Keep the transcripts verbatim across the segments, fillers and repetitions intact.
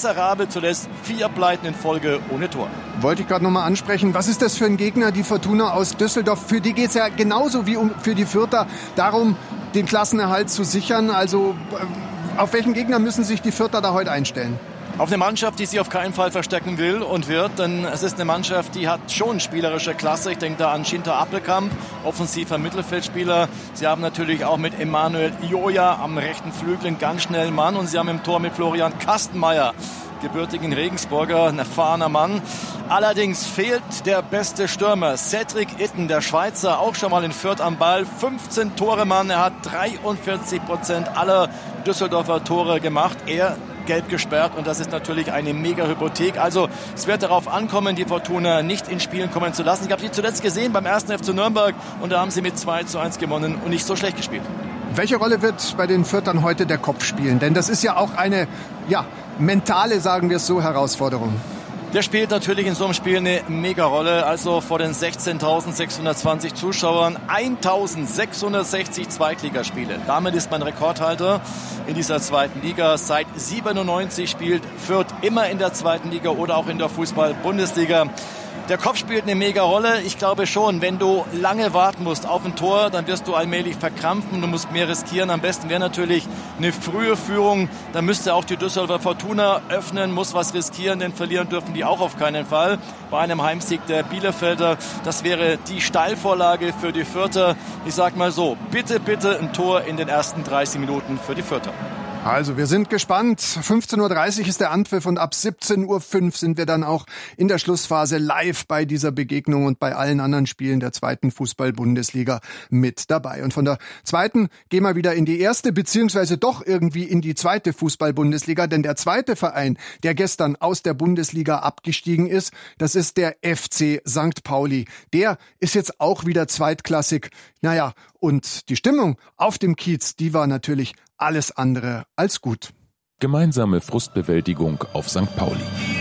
miserabel, zuletzt vier Pleiten in Folge ohne Tor. Wollte ich gerade nochmal ansprechen. Was ist das für ein Gegner, die Fortuna aus Düsseldorf? Für die geht es ja genauso wie um, für die Fürther darum, den Klassenerhalt zu sichern. Also auf welchen Gegner müssen sich die Fürther da heute einstellen? Auf eine Mannschaft, die sich auf keinen Fall verstecken will und wird, denn es ist eine Mannschaft, die hat schon spielerische Klasse. Ich denke da an Schinter Appelkamp, offensiver Mittelfeldspieler. Sie haben natürlich auch mit Emanuel Ioja am rechten Flügel einen ganz schnellen Mann und sie haben im Tor mit Florian Kastenmeier, gebürtigen Regensburger, ein erfahrener Mann. Allerdings fehlt der beste Stürmer, Cedric Itten, der Schweizer, auch schon mal in Fürth am Ball. fünfzehn Tore, Mann, er hat dreiundvierzig Prozent aller Düsseldorfer Tore gemacht. Er gelb gesperrt und das ist natürlich eine Mega-Hypothek. Also es wird darauf ankommen, die Fortuna nicht ins Spielen kommen zu lassen. Ich habe sie zuletzt gesehen beim ersten F C Nürnberg und da haben sie mit zwei zu eins gewonnen und nicht so schlecht gespielt. Welche Rolle wird bei den Fürthern heute der Kopf spielen? Denn das ist ja auch eine ja, mentale, sagen wir es so, Herausforderung. Der spielt natürlich in so einem Spiel eine Mega-Rolle. Also vor den sechzehntausendsechshundertzwanzig Zuschauern eintausendsechshundertsechzig Zweitligaspiele. Damit ist man Rekordhalter in dieser zweiten Liga. Seit siebenundneunzig spielt Fürth immer in der zweiten Liga oder auch in der Fußball-Bundesliga. Der Kopf spielt eine Mega-Rolle. Ich glaube schon, wenn du lange warten musst auf ein Tor, dann wirst du allmählich verkrampfen. Du musst mehr riskieren. Am besten wäre natürlich eine frühe Führung. Da müsste auch die Düsseldorfer Fortuna öffnen, muss was riskieren, denn verlieren dürfen die auch auf keinen Fall. Bei einem Heimsieg der Bielefelder, das wäre die Steilvorlage für die Fürther. Ich sag mal so, bitte, bitte ein Tor in den ersten dreißig Minuten für die Fürther. Also wir sind gespannt. fünfzehn Uhr dreißig ist der Anpfiff und ab siebzehn Uhr fünf sind wir dann auch in der Schlussphase live bei dieser Begegnung und bei allen anderen Spielen der zweiten Fußball-Bundesliga mit dabei. Und von der zweiten gehen wir wieder in die erste, beziehungsweise doch irgendwie in die zweite Fußball-Bundesliga, denn der zweite Verein, der gestern aus der Bundesliga abgestiegen ist, das ist der F C Sankt Pauli. Der ist jetzt auch wieder zweitklassig. Naja, und die Stimmung auf dem Kiez, die war natürlich alles andere als gut. Gemeinsame Frustbewältigung auf Sankt Pauli.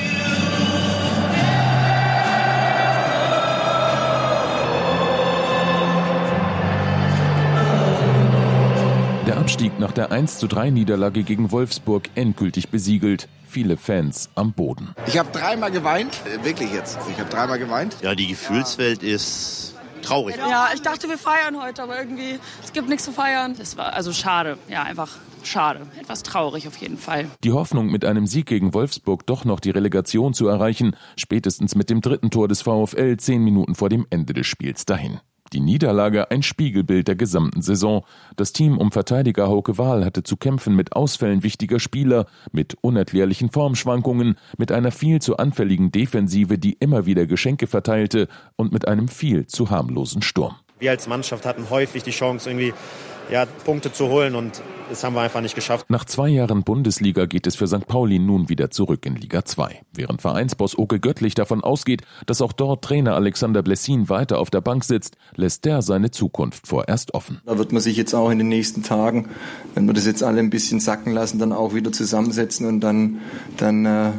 Der Abstieg nach der eins zu drei Niederlage gegen Wolfsburg endgültig besiegelt. Viele Fans am Boden. Ich habe dreimal geweint. Äh, wirklich jetzt. Ich habe dreimal geweint. Ja, die Gefühlswelt ist traurig. Ja, ich dachte, wir feiern heute, aber irgendwie, es gibt nichts zu feiern. Das war also schade, ja, einfach schade. Etwas traurig auf jeden Fall. Die Hoffnung, mit einem Sieg gegen Wolfsburg doch noch die Relegation zu erreichen, spätestens mit dem dritten Tor des VfL zehn Minuten vor dem Ende des Spiels dahin. Die Niederlage ein Spiegelbild der gesamten Saison. Das Team um Verteidiger Hauke Wahl hatte zu kämpfen mit Ausfällen wichtiger Spieler, mit unerklärlichen Formschwankungen, mit einer viel zu anfälligen Defensive, die immer wieder Geschenke verteilte und mit einem viel zu harmlosen Sturm. Wir als Mannschaft hatten häufig die Chance, irgendwie ja, Punkte zu holen und das haben wir einfach nicht geschafft. Nach zwei Jahren Bundesliga geht es für Sankt Pauli nun wieder zurück in Liga zwei. Während Vereinsboss Oke Göttlich davon ausgeht, dass auch dort Trainer Alexander Blessin weiter auf der Bank sitzt, lässt der seine Zukunft vorerst offen. Da wird man sich jetzt auch in den nächsten Tagen, wenn wir das jetzt alle ein bisschen sacken lassen, dann auch wieder zusammensetzen und dann, dann äh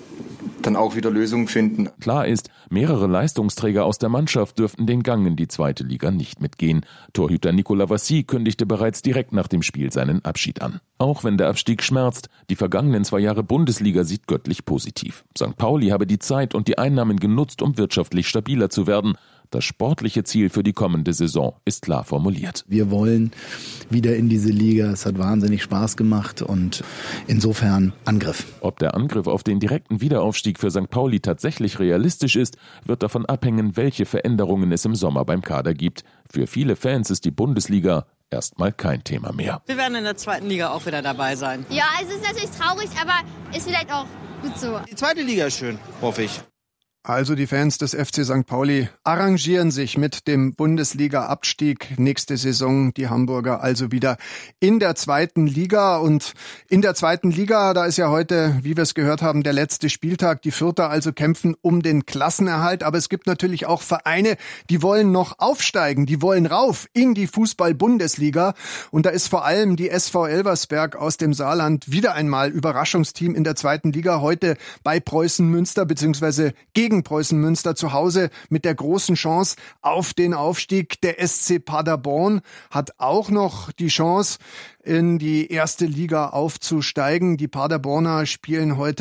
dann auch wieder Lösungen finden. Klar ist, mehrere Leistungsträger aus der Mannschaft dürften den Gang in die zweite Liga nicht mitgehen. Torhüter Nicolas Vassy kündigte bereits direkt nach dem Spiel seinen Abschied an. Auch wenn der Abstieg schmerzt, die vergangenen zwei Jahre Bundesliga sieht Göttlich positiv. Sankt Pauli habe die Zeit und die Einnahmen genutzt, um wirtschaftlich stabiler zu werden. Das sportliche Ziel für die kommende Saison ist klar formuliert. Wir wollen wieder in diese Liga. Es hat wahnsinnig Spaß gemacht und insofern Angriff. Ob der Angriff auf den direkten Wiederaufstieg für Sankt Pauli tatsächlich realistisch ist, wird davon abhängen, welche Veränderungen es im Sommer beim Kader gibt. Für viele Fans ist die Bundesliga erstmal kein Thema mehr. Wir werden in der zweiten Liga auch wieder dabei sein. Ja, es ist natürlich traurig, aber ist vielleicht auch gut so. Die zweite Liga ist schön, hoffe ich. Also die Fans des F C Sankt Pauli arrangieren sich mit dem Bundesliga-Abstieg nächste Saison. Die Hamburger also wieder in der zweiten Liga. Und in der zweiten Liga, da ist ja heute, wie wir es gehört haben, der letzte Spieltag. Die Fürther also kämpfen um den Klassenerhalt. Aber es gibt natürlich auch Vereine, die wollen noch aufsteigen. Die wollen rauf in die Fußball-Bundesliga. Und da ist vor allem die S V Elversberg aus dem Saarland wieder einmal Überraschungsteam in der zweiten Liga. Heute bei Preußen Münster beziehungsweise gegen Preußen Münster zu Hause mit der großen Chance auf den Aufstieg. Der S C Paderborn hat auch noch die Chance, in die erste Liga aufzusteigen. Die Paderborner spielen heute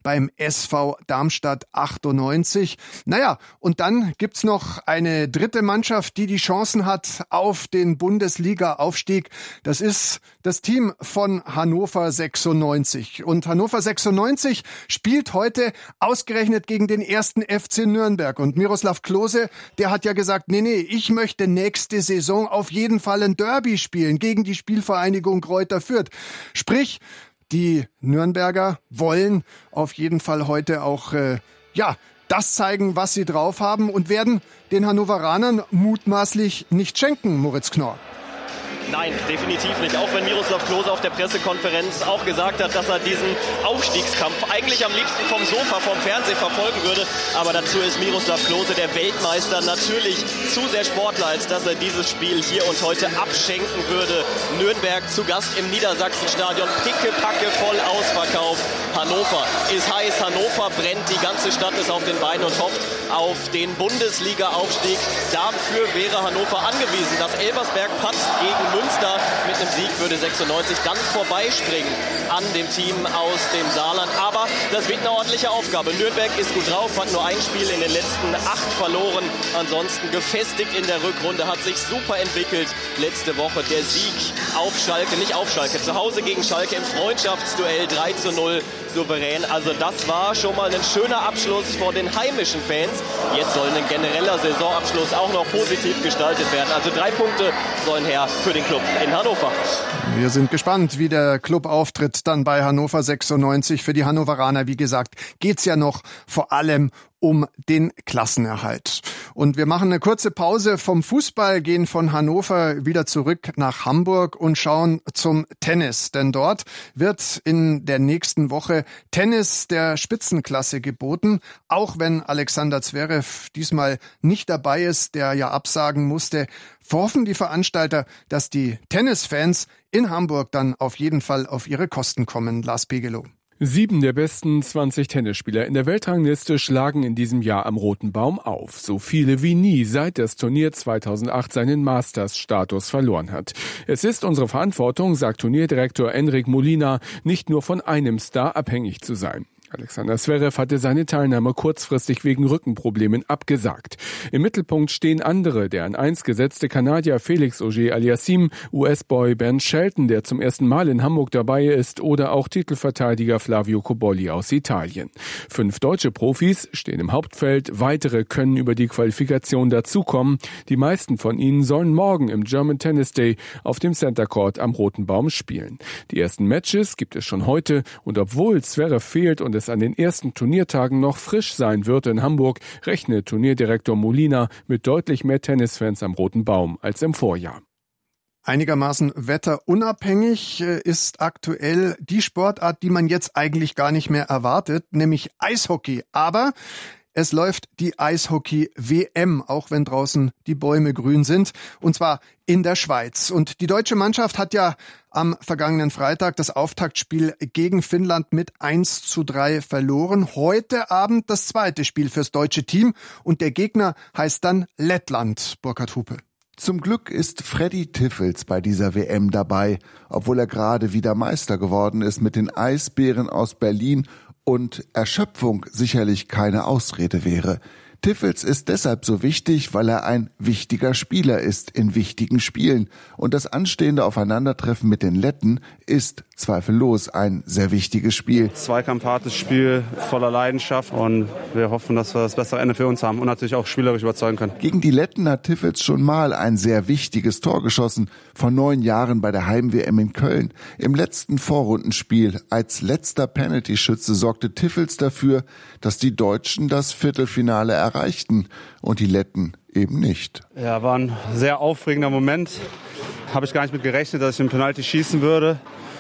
beim S V Darmstadt achtundneunzig. Naja, und dann gibt's noch eine dritte Mannschaft, die die Chancen hat auf den Bundesliga-Aufstieg. Das ist das Team von Hannover sechsundneunzig. Und Hannover sechsundneunzig spielt heute ausgerechnet gegen den ersten F C Nürnberg. Und Miroslav Klose, der hat ja gesagt, nee, nee, ich möchte nächste Saison auf jeden Fall ein Derby spielen gegen die Spielvereinigung Greuther Fürth. Sprich, die Nürnberger wollen auf jeden Fall heute auch, äh, ja, das zeigen, was sie drauf haben und werden den Hannoveranern mutmaßlich nicht schenken, Moritz Knorr. Nein, definitiv nicht. Auch wenn Miroslav Klose auf der Pressekonferenz auch gesagt hat, dass er diesen Aufstiegskampf eigentlich am liebsten vom Sofa, vom Fernsehen verfolgen würde. Aber dazu ist Miroslav Klose, der Weltmeister, natürlich zu sehr Sportler, als dass er dieses Spiel hier und heute abschenken würde. Nürnberg zu Gast im Niedersachsenstadion, pickepacke voll ausverkauft. Hannover ist heiß, Hannover brennt, die ganze Stadt ist auf den Beinen und hofft auf den Bundesliga-Aufstieg. Dafür wäre Hannover angewiesen, dass Elversberg patzt gegen Münster. Mit einem Sieg würde sechsundneunzig dann vorbeispringen an dem Team aus dem Saarland. Aber das wird eine ordentliche Aufgabe. Nürnberg ist gut drauf, hat nur ein Spiel in den letzten acht verloren. Ansonsten gefestigt in der Rückrunde, hat sich super entwickelt. Letzte Woche der Sieg auf Schalke, nicht auf Schalke, zu Hause gegen Schalke im Freundschaftsduell drei zu null souverän. Also das war schon mal ein schöner Abschluss vor den heimischen Fans. Jetzt soll ein genereller Saisonabschluss auch noch positiv gestaltet werden. Also drei Punkte sollen her für den Club in Hannover. Wir sind gespannt, wie der Club auftritt dann bei Hannover sechsundneunzig. Für die Hannoveraner, wie gesagt, geht's ja noch vor allem um den Klassenerhalt. Und wir machen eine kurze Pause vom Fußball, gehen von Hannover wieder zurück nach Hamburg und schauen zum Tennis. Denn dort wird in der nächsten Woche Tennis der Spitzenklasse geboten. Auch wenn Alexander Zverev diesmal nicht dabei ist, der ja absagen musste, hoffen die Veranstalter, dass die Tennisfans in Hamburg dann auf jeden Fall auf ihre Kosten kommen. Lars Pegelow. Sieben der besten zwanzig Tennisspieler in der Weltrangliste schlagen in diesem Jahr am Roten Baum auf. So viele wie nie, seit das Turnier zweitausendacht seinen Masters-Status verloren hat. Es ist unsere Verantwortung, sagt Turnierdirektor Enric Molina, nicht nur von einem Star abhängig zu sein. Alexander Zverev hatte seine Teilnahme kurzfristig wegen Rückenproblemen abgesagt. Im Mittelpunkt stehen andere, der an eins gesetzte Kanadier Felix Auger-Aliassime, U S-Boy Ben Shelton, der zum ersten Mal in Hamburg dabei ist, oder auch Titelverteidiger Flavio Cobolli aus Italien. Fünf deutsche Profis stehen im Hauptfeld, weitere können über die Qualifikation dazukommen. Die meisten von ihnen sollen morgen im German Tennis Day auf dem Center Court am Roten Baum spielen. Die ersten Matches gibt es schon heute und obwohl Zverev fehlt und es an den ersten Turniertagen noch frisch sein wird in Hamburg, rechnet Turnierdirektor Molina mit deutlich mehr Tennisfans am Roten Baum als im Vorjahr. Einigermaßen wetterunabhängig ist aktuell die Sportart, die man jetzt eigentlich gar nicht mehr erwartet, nämlich Eishockey. Aber es läuft die Eishockey-W M, auch wenn draußen die Bäume grün sind, und zwar in der Schweiz. Und die deutsche Mannschaft hat ja am vergangenen Freitag das Auftaktspiel gegen Finnland mit eins zu drei verloren. Heute Abend das zweite Spiel fürs deutsche Team und der Gegner heißt dann Lettland. Burkhard Hupe. Zum Glück ist Freddy Tiffels bei dieser W M dabei, obwohl er gerade wieder Meister geworden ist mit den Eisbären aus Berlin und Erschöpfung sicherlich keine Ausrede wäre. Tiffels ist deshalb so wichtig, weil er ein wichtiger Spieler ist in wichtigen Spielen. Und das anstehende Aufeinandertreffen mit den Letten ist zweifellos ein sehr wichtiges Spiel. Zweikampfhartes Spiel, voller Leidenschaft. Und wir hoffen, dass wir das bessere Ende für uns haben und natürlich auch spielerisch überzeugen können. Gegen die Letten hat Tiffels schon mal ein sehr wichtiges Tor geschossen. Vor neun Jahren bei der Heim-W M in Köln. Im letzten Vorrundenspiel als letzter Penalty-Schütze sorgte Tiffels dafür, dass die Deutschen das Viertelfinale erreichten. erreichten und die Letten eben nicht. Ja, war ein sehr aufregender Moment. Habe ich gar nicht mit gerechnet, dass ich den Penalty schießen würde.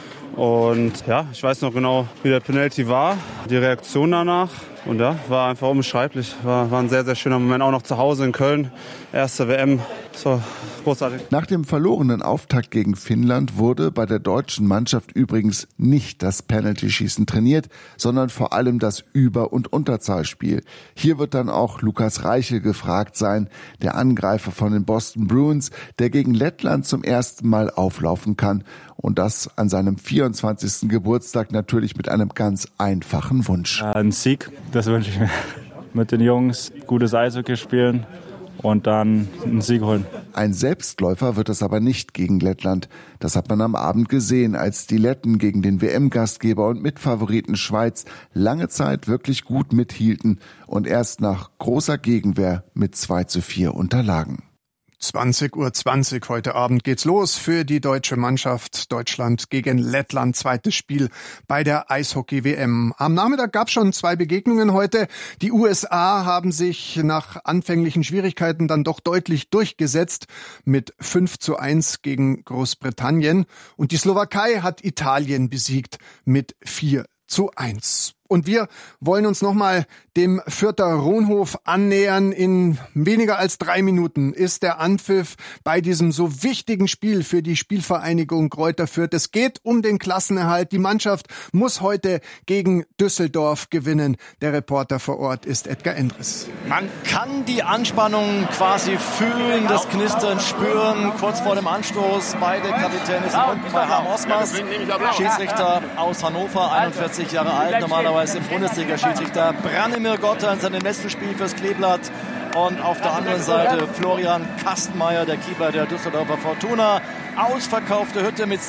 Und ja, ich weiß noch genau, wie der Penalty war, die Reaktion danach. Und ja, war einfach unbeschreiblich. War, war ein sehr, sehr schöner Moment, auch noch zu Hause in Köln. Erste W M, so großartig. Nach dem verlorenen Auftakt gegen Finnland wurde bei der deutschen Mannschaft übrigens nicht das Penalty-Schießen trainiert, sondern vor allem das Über- und Unterzahlspiel. Hier wird dann auch Lukas Reichel gefragt sein, der Angreifer von den Boston Bruins, der gegen Lettland zum ersten Mal auflaufen kann Und das an seinem vierundzwanzigsten Geburtstag natürlich mit einem ganz einfachen Wunsch. Ein Sieg, das wünsche ich mir. Mit den Jungs gutes Eishockey spielen und dann einen Sieg holen. Ein Selbstläufer wird es aber nicht gegen Lettland. Das hat man am Abend gesehen, als die Letten gegen den W M-Gastgeber und Mitfavoriten Schweiz lange Zeit wirklich gut mithielten und erst nach großer Gegenwehr mit zwei zu vier unterlagen. zwanzig Uhr zwanzig heute Abend geht's los für die deutsche Mannschaft. Deutschland gegen Lettland, zweites Spiel bei der Eishockey-W M. Am Nachmittag gab's schon zwei Begegnungen heute. Die U S A haben sich nach anfänglichen Schwierigkeiten dann doch deutlich durchgesetzt mit fünf zu eins gegen Großbritannien. Und die Slowakei hat Italien besiegt mit vier zu eins. Und wir wollen uns nochmal dem Fürther Ronhof annähern. In weniger als drei Minuten ist der Anpfiff bei diesem so wichtigen Spiel für die Spielvereinigung Greuther Fürth. Es geht um den Klassenerhalt. Die Mannschaft muss heute gegen Düsseldorf gewinnen. Der Reporter vor Ort ist Edgar Endres. Man kann die Anspannung quasi fühlen, das Knistern spüren. Kurz vor dem Anstoß beide Kapitäne sind unten bei Harm Osmars. Schiedsrichter aus Hannover, einundvierzig Jahre alt, normalerweise im Bundesliga-Schiedsrichter Branimir Gotter in seinem letzten Spiel fürs Kleeblatt. Und auf der anderen Seite Florian Kastenmeier, der Keeper der Düsseldorfer Fortuna. Ausverkaufte Hütte mit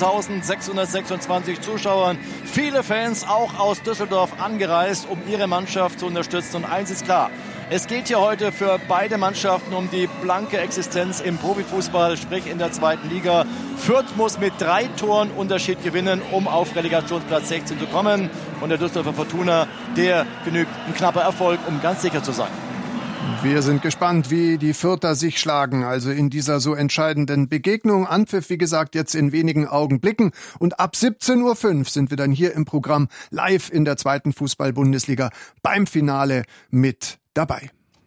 sechzehntausendsechshundertsechsundzwanzig Zuschauern. Viele Fans auch aus Düsseldorf angereist, um ihre Mannschaft zu unterstützen. Und eins ist klar, es geht hier heute für beide Mannschaften um die blanke Existenz im Profifußball, sprich in der zweiten Liga. Fürth muss mit drei Toren Unterschied gewinnen, um auf Relegationsplatz sechzehn zu kommen. Und der Düsseldorfer Fortuna, der genügt ein knapper Erfolg, um ganz sicher zu sein. Wir sind gespannt, wie die Fürther sich schlagen, also in dieser so entscheidenden Begegnung. Anpfiff, wie gesagt, jetzt in wenigen Augenblicken. Und ab siebzehn Uhr fünf sind wir dann hier im Programm live in der zweiten Fußball-Bundesliga beim Finale mit dabei.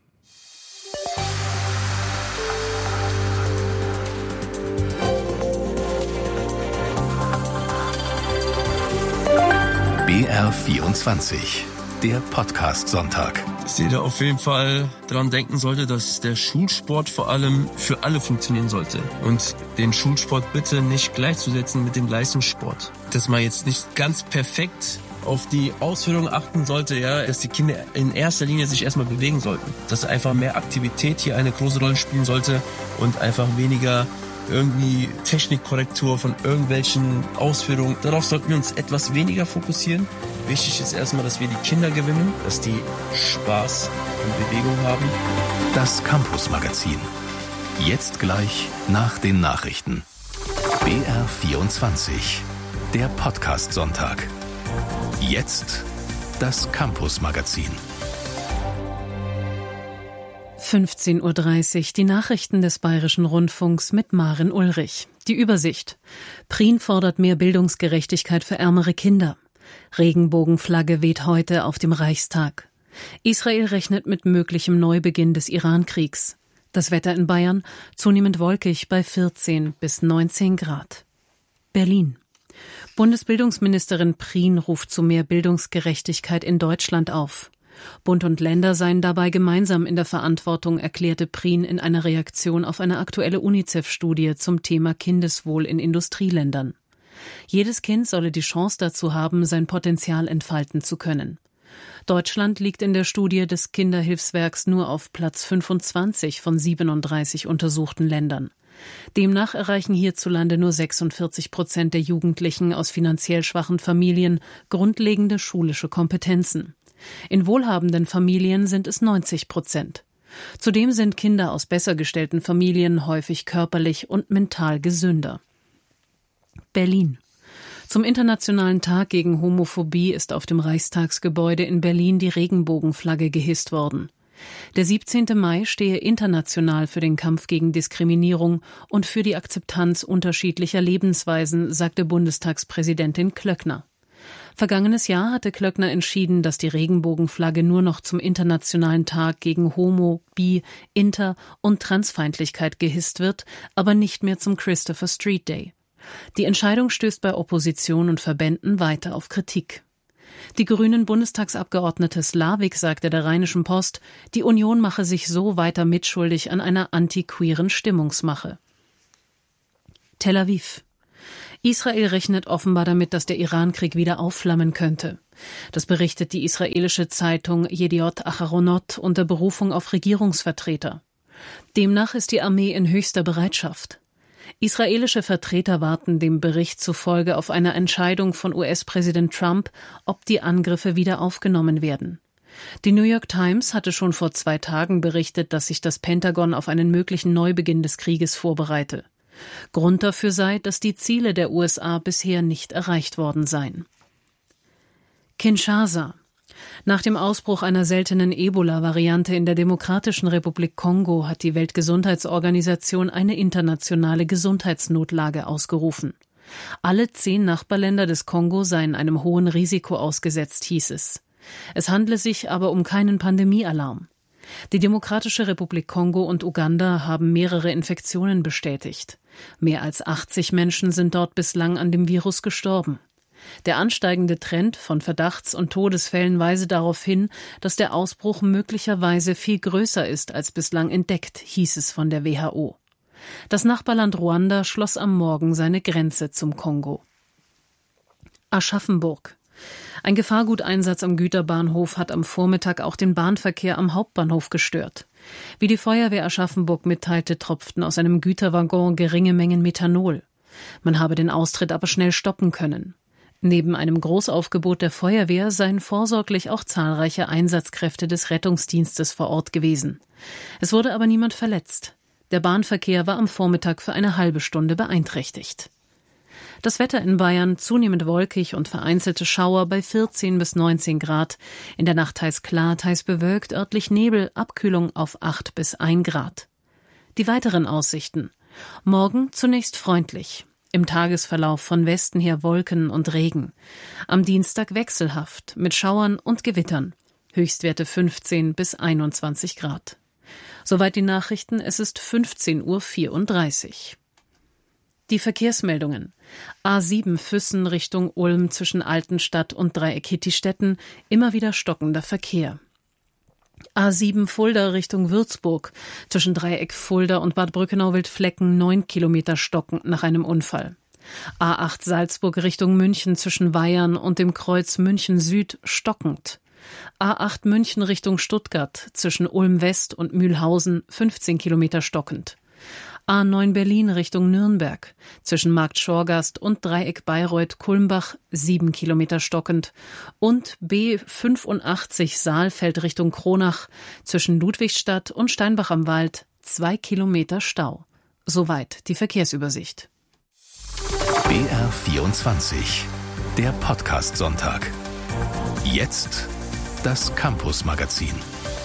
B R vierundzwanzig, der Podcast-Sonntag. Dass jeder auf jeden Fall daran denken sollte, dass der Schulsport vor allem für alle funktionieren sollte. Und den Schulsport bitte nicht gleichzusetzen mit dem Leistungssport. Dass man jetzt nicht ganz perfekt auf die Ausführung achten sollte, ja, dass die Kinder in erster Linie sich erstmal bewegen sollten. Dass einfach mehr Aktivität hier eine große Rolle spielen sollte und einfach weniger irgendwie Technikkorrektur von irgendwelchen Ausführungen. Darauf sollten wir uns etwas weniger fokussieren. Wichtig ist erstmal, dass wir die Kinder gewinnen, dass die Spaß und Bewegung haben. Das Campus-Magazin. Jetzt gleich nach den Nachrichten. B R vierundzwanzig, der Podcast-Sonntag. Jetzt das Campus-Magazin. fünfzehn Uhr dreißig, die Nachrichten des Bayerischen Rundfunks mit Maren Ulrich. Die Übersicht. Prien fordert mehr Bildungsgerechtigkeit für ärmere Kinder. Regenbogenflagge weht heute auf dem Reichstag. Israel rechnet mit möglichem Neubeginn des Iran-Kriegs. Das Wetter in Bayern zunehmend wolkig bei vierzehn bis neunzehn Grad. Berlin. Bundesbildungsministerin Prien ruft zu mehr Bildungsgerechtigkeit in Deutschland auf. Bund und Länder seien dabei gemeinsam in der Verantwortung, erklärte Prien in einer Reaktion auf eine aktuelle UNICEF-Studie zum Thema Kindeswohl in Industrieländern. Jedes Kind solle die Chance dazu haben, sein Potenzial entfalten zu können. Deutschland liegt in der Studie des Kinderhilfswerks nur auf Platz fünfundzwanzig von siebenunddreißig untersuchten Ländern. Demnach erreichen hierzulande nur sechsundvierzig Prozent der Jugendlichen aus finanziell schwachen Familien grundlegende schulische Kompetenzen. In wohlhabenden Familien sind es neunzig Prozent. Zudem sind Kinder aus besser gestellten Familien häufig körperlich und mental gesünder. Berlin. Zum Internationalen Tag gegen Homophobie ist auf dem Reichstagsgebäude in Berlin die Regenbogenflagge gehisst worden. Der siebzehnte Mai stehe international für den Kampf gegen Diskriminierung und für die Akzeptanz unterschiedlicher Lebensweisen, sagte Bundestagspräsidentin Klöckner. Vergangenes Jahr hatte Klöckner entschieden, dass die Regenbogenflagge nur noch zum Internationalen Tag gegen Homo-, Bi-, Inter- und Transfeindlichkeit gehisst wird, aber nicht mehr zum Christopher Street Day. Die Entscheidung stößt bei Opposition und Verbänden weiter auf Kritik. Die grünen Bundestagsabgeordnete Slavik sagte der Rheinischen Post, die Union mache sich so weiter mitschuldig an einer antiqueeren Stimmungsmache. Tel Aviv. Israel rechnet offenbar damit, dass der Irankrieg wieder aufflammen könnte. Das berichtet die israelische Zeitung Yediot Aharonot unter Berufung auf Regierungsvertreter. Demnach ist die Armee in höchster Bereitschaft. Israelische Vertreter warten dem Bericht zufolge auf eine Entscheidung von U S-Präsident Trump, ob die Angriffe wieder aufgenommen werden. Die New York Times hatte schon vor zwei Tagen berichtet, dass sich das Pentagon auf einen möglichen Neubeginn des Krieges vorbereite. Grund dafür sei, dass die Ziele der U S A bisher nicht erreicht worden seien. Kinshasa. Nach dem Ausbruch einer seltenen Ebola-Variante in der Demokratischen Republik Kongo hat die Weltgesundheitsorganisation eine internationale Gesundheitsnotlage ausgerufen. Alle zehn Nachbarländer des Kongo seien einem hohen Risiko ausgesetzt, hieß es. Es handle sich aber um keinen Pandemiealarm. Die Demokratische Republik Kongo und Uganda haben mehrere Infektionen bestätigt. Mehr als achtzig Menschen sind dort bislang an dem Virus gestorben. Der ansteigende Trend von Verdachts- und Todesfällen weise darauf hin, dass der Ausbruch möglicherweise viel größer ist als bislang entdeckt, hieß es von der W H O. Das Nachbarland Ruanda schloss am Morgen seine Grenze zum Kongo. Aschaffenburg. Ein Gefahrguteinsatz am Güterbahnhof hat am Vormittag auch den Bahnverkehr am Hauptbahnhof gestört. Wie die Feuerwehr Aschaffenburg mitteilte, tropften aus einem Güterwaggon geringe Mengen Methanol. Man habe den Austritt aber schnell stoppen können. Neben einem Großaufgebot der Feuerwehr seien vorsorglich auch zahlreiche Einsatzkräfte des Rettungsdienstes vor Ort gewesen. Es wurde aber niemand verletzt. Der Bahnverkehr war am Vormittag für eine halbe Stunde beeinträchtigt. Das Wetter in Bayern zunehmend wolkig und vereinzelte Schauer bei vierzehn bis neunzehn Grad. In der Nacht teils klar, teils bewölkt, örtlich Nebel, Abkühlung auf acht bis ein Grad. Die weiteren Aussichten. Morgen zunächst freundlich. Im Tagesverlauf von Westen her Wolken und Regen. Am Dienstag wechselhaft mit Schauern und Gewittern. Höchstwerte fünfzehn bis einundzwanzig Grad. Soweit die Nachrichten, es ist fünfzehn Uhr vierunddreißig. Die Verkehrsmeldungen. A sieben Füssen Richtung Ulm zwischen Altenstadt und Dreieck Hittistetten, immer wieder stockender Verkehr. A sieben Fulda Richtung Würzburg, zwischen Dreieck Fulda und Bad Brückenau-Wildflecken neun Kilometer stockend nach einem Unfall. A acht Salzburg Richtung München zwischen Weyern und dem Kreuz München Süd stockend. A acht München Richtung Stuttgart zwischen Ulm West und Mühlhausen fünfzehn Kilometer stockend. A neun Berlin Richtung Nürnberg, zwischen Markt Schorgast und Dreieck Bayreuth-Kulmbach sieben Kilometer stockend und B fünfundachtzig Saalfeld Richtung Kronach, zwischen Ludwigstadt und Steinbach am Wald zwei Kilometer Stau. Soweit die Verkehrsübersicht. B R vierundzwanzig, der Podcast-Sonntag. Jetzt das Campus-Magazin.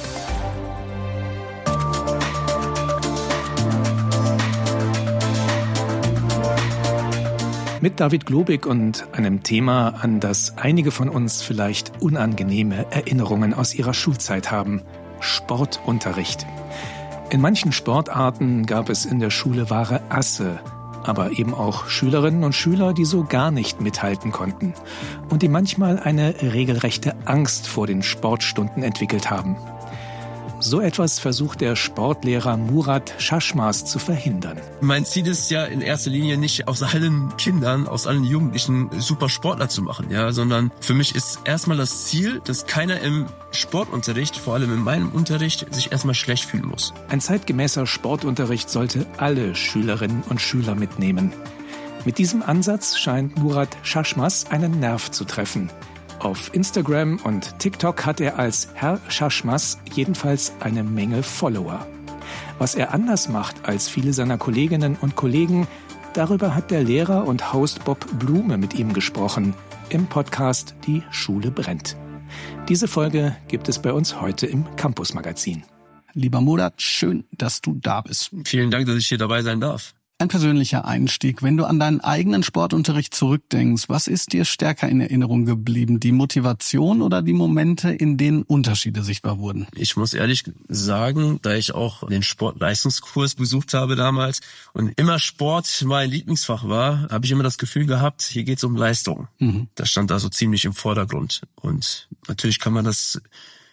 Mit David Globig und einem Thema, an das einige von uns vielleicht unangenehme Erinnerungen aus ihrer Schulzeit haben: Sportunterricht. In manchen Sportarten gab es in der Schule wahre Asse, aber eben auch Schülerinnen und Schüler, die so gar nicht mithalten konnten und die manchmal eine regelrechte Angst vor den Sportstunden entwickelt haben. So etwas versucht der Sportlehrer Murat Schaschmas zu verhindern. Mein Ziel ist ja in erster Linie nicht aus allen Kindern, aus allen Jugendlichen super Sportler zu machen, ja, sondern für mich ist erstmal das Ziel, dass keiner im Sportunterricht, vor allem in meinem Unterricht, sich erstmal schlecht fühlen muss. Ein zeitgemäßer Sportunterricht sollte alle Schülerinnen und Schüler mitnehmen. Mit diesem Ansatz scheint Murat Schaschmas einen Nerv zu treffen. Auf Instagram und TikTok hat er als Herr Schaschmas jedenfalls eine Menge Follower. Was er anders macht als viele seiner Kolleginnen und Kollegen, darüber hat der Lehrer und Host Bob Blume mit ihm gesprochen im Podcast Die Schule brennt. Diese Folge gibt es bei uns heute im Campus-Magazin. Lieber Murat, schön, dass du da bist. Vielen Dank, dass ich hier dabei sein darf. Ein persönlicher Einstieg. Wenn du an deinen eigenen Sportunterricht zurückdenkst, was ist dir stärker in Erinnerung geblieben? Die Motivation oder die Momente, in denen Unterschiede sichtbar wurden? Ich muss ehrlich sagen, da ich auch den Sportleistungskurs besucht habe damals und immer Sport mein Lieblingsfach war, habe ich immer das Gefühl gehabt, hier geht es um Leistung. Mhm. Das stand da so ziemlich im Vordergrund. Und natürlich kann man das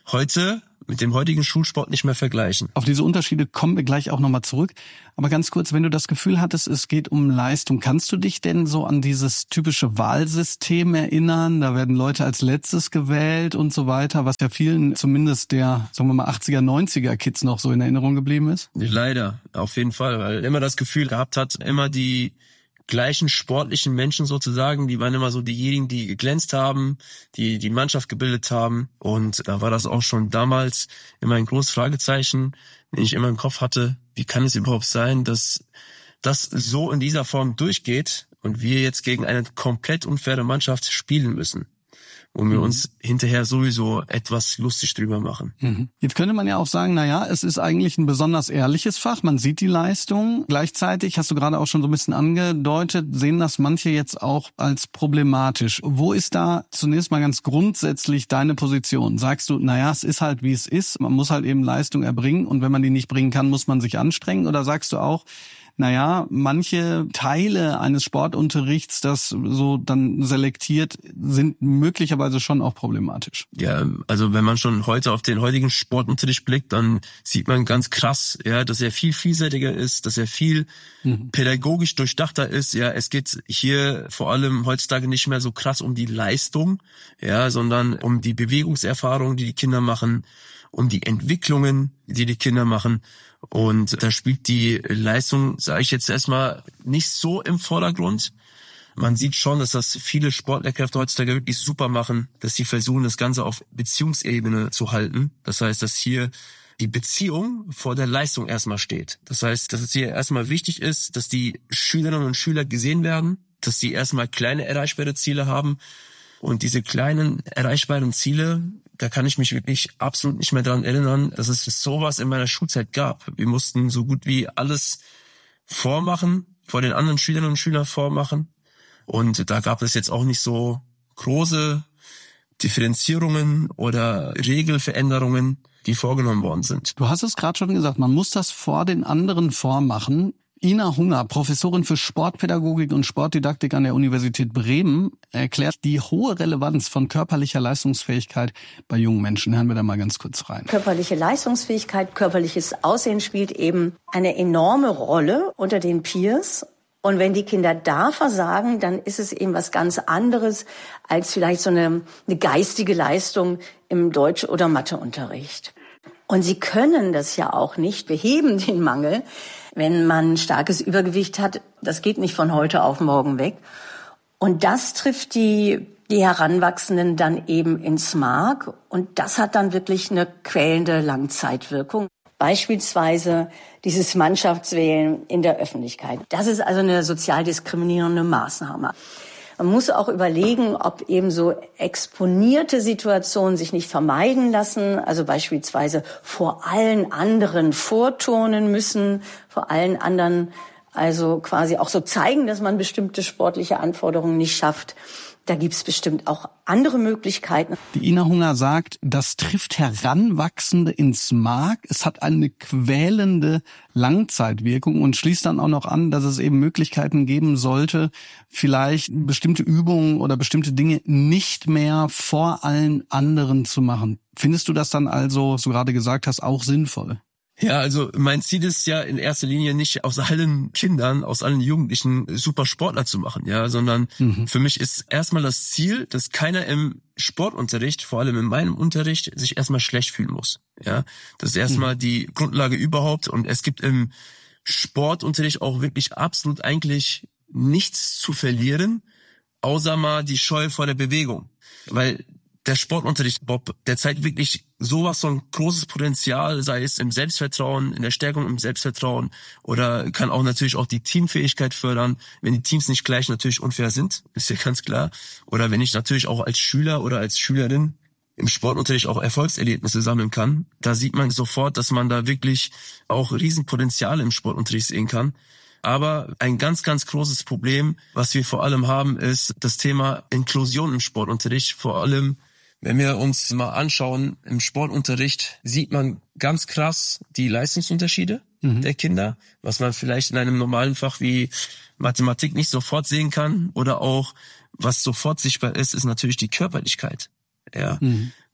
heute mit dem heutigen Schulsport nicht mehr vergleichen. Auf diese Unterschiede kommen wir gleich auch nochmal zurück. Aber ganz kurz, wenn du das Gefühl hattest, es geht um Leistung, kannst du dich denn so an dieses typische Wahlsystem erinnern? Da werden Leute als letztes gewählt und so weiter, was ja vielen, zumindest der, sagen wir mal, achtziger, neunziger Kids noch so in Erinnerung geblieben ist? Leider, auf jeden Fall, weil immer das Gefühl gehabt hat, immer die gleichen sportlichen Menschen sozusagen, die waren immer so diejenigen, die geglänzt haben, die die Mannschaft gebildet haben. Und da war das auch schon damals immer ein großes Fragezeichen, den ich immer im Kopf hatte, wie kann es überhaupt sein, dass das so in dieser Form durchgeht und wir jetzt gegen eine komplett unfaire Mannschaft spielen müssen. Und wir mhm. uns hinterher sowieso etwas lustig drüber machen. Mhm. Jetzt könnte man ja auch sagen, na ja, es ist eigentlich ein besonders ehrliches Fach. Man sieht die Leistung. Gleichzeitig, hast du gerade auch schon so ein bisschen angedeutet, sehen das manche jetzt auch als problematisch. Wo ist da zunächst mal ganz grundsätzlich deine Position? Sagst du, na ja, es ist halt, wie es ist. Man muss halt eben Leistung erbringen. Und wenn man die nicht bringen kann, muss man sich anstrengen. Oder sagst du auch, naja, manche Teile eines Sportunterrichts, das so dann selektiert, sind möglicherweise schon auch problematisch. Ja, also wenn man schon heute auf den heutigen Sportunterricht blickt, dann sieht man ganz krass, ja, dass er viel vielseitiger ist, dass er viel mhm. pädagogisch durchdachter ist. Ja, es geht hier vor allem heutzutage nicht mehr so krass um die Leistung, ja, sondern um die Bewegungserfahrung, die die Kinder machen, um die Entwicklungen, die die Kinder machen. Und da spielt die Leistung, sage ich jetzt erstmal, nicht so im Vordergrund. Man sieht schon, dass das viele Sportlehrkräfte heutzutage wirklich super machen, dass sie versuchen, das Ganze auf Beziehungsebene zu halten. Das heißt, dass hier die Beziehung vor der Leistung erstmal steht. Das heißt, dass es hier erstmal wichtig ist, dass die Schülerinnen und Schüler gesehen werden, dass sie erstmal kleine erreichbare Ziele haben. Und diese kleinen erreichbaren Ziele, da kann ich mich wirklich absolut nicht mehr daran erinnern, dass es sowas in meiner Schulzeit gab. Wir mussten so gut wie alles vormachen, vor den anderen Schülerinnen und Schülern vormachen. Und da gab es jetzt auch nicht so große Differenzierungen oder Regelveränderungen, die vorgenommen worden sind. Du hast es gerade schon gesagt, man muss das vor den anderen vormachen. Ina Hunger, Professorin für Sportpädagogik und Sportdidaktik an der Universität Bremen, erklärt die hohe Relevanz von körperlicher Leistungsfähigkeit bei jungen Menschen. Hören wir da mal ganz kurz rein. Körperliche Leistungsfähigkeit, körperliches Aussehen spielt eben eine enorme Rolle unter den Peers. Und wenn die Kinder da versagen, dann ist es eben was ganz anderes als vielleicht so eine, eine geistige Leistung im Deutsch- oder Matheunterricht. Und sie können das ja auch nicht beheben, den Mangel, wenn man starkes Übergewicht hat. Das geht nicht von heute auf morgen weg. Und das trifft die, die Heranwachsenden dann eben ins Mark. Und das hat dann wirklich eine quälende Langzeitwirkung. Beispielsweise dieses Mannschaftswählen in der Öffentlichkeit. Das ist also eine sozial diskriminierende Maßnahme. Man muss auch überlegen, ob eben so exponierte Situationen sich nicht vermeiden lassen. Also beispielsweise vor allen anderen vorturnen müssen, vor allen anderen also quasi auch so zeigen, dass man bestimmte sportliche Anforderungen nicht schafft. Da gibt's bestimmt auch andere Möglichkeiten. Die Ina Hunger sagt, das trifft Heranwachsende ins Mark. Es hat eine quälende Langzeitwirkung und schließt dann auch noch an, dass es eben Möglichkeiten geben sollte, vielleicht bestimmte Übungen oder bestimmte Dinge nicht mehr vor allen anderen zu machen. Findest du das dann also, was du gerade gesagt hast, auch sinnvoll? Ja, also mein Ziel ist ja in erster Linie nicht aus allen Kindern, aus allen Jugendlichen super Sportler zu machen, ja, sondern mhm. für mich ist erstmal das Ziel, dass keiner im Sportunterricht, vor allem in meinem Unterricht, sich erstmal schlecht fühlen muss, ja. Das ist erstmal mhm. die Grundlage überhaupt und es gibt im Sportunterricht auch wirklich absolut eigentlich nichts zu verlieren, außer mal die Scheu vor der Bewegung, weil der Sportunterricht, Bob, der zeigt wirklich sowas von großes Potenzial, sei es im Selbstvertrauen, in der Stärkung im Selbstvertrauen oder kann auch natürlich auch die Teamfähigkeit fördern, wenn die Teams nicht gleich natürlich unfair sind, ist ja ganz klar. Oder wenn ich natürlich auch als Schüler oder als Schülerin im Sportunterricht auch Erfolgserlebnisse sammeln kann, da sieht man sofort, dass man da wirklich auch Riesenpotenziale im Sportunterricht sehen kann. Aber ein ganz, ganz großes Problem, was wir vor allem haben, ist das Thema Inklusion im Sportunterricht, vor allem wenn wir uns mal anschauen, im Sportunterricht sieht man ganz krass die Leistungsunterschiede mhm. der Kinder, was man vielleicht in einem normalen Fach wie Mathematik nicht sofort sehen kann. Oder auch, was sofort sichtbar ist, ist natürlich die Körperlichkeit. Ja, mhm.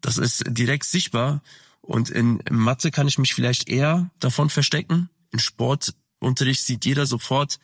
Das ist direkt sichtbar. Und in Mathe kann ich mich vielleicht eher davon verstecken. Im Sportunterricht sieht jeder sofort,